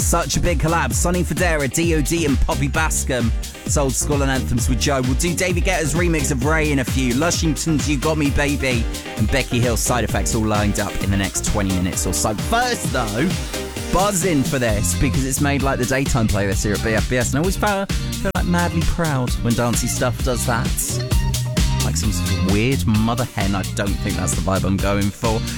Such a big collab. Sonny Fodera, D.O.D. and Poppy Bascom. Soul School and Anthems with Joe. We'll do David Guetta's remix of Ray in a few. Lushington's You Got Me Baby and Becky Hill's Side Effects all lined up in the next 20 minutes or so. First though, buzz in for this because it's made like the daytime playlist here at BFBS, and I always feel like madly proud when Dancey Stuff does that. Like some sort of weird mother hen. I don't think that's the vibe I'm going for.